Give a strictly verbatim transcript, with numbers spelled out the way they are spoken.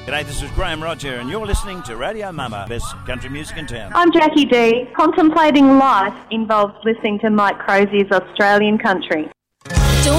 G'day, this is Graham Roger, and you're listening to Radio Mama, best country music in town. I'm Jackie D. Contemplating life involves listening to Mike Crozier's Australian country.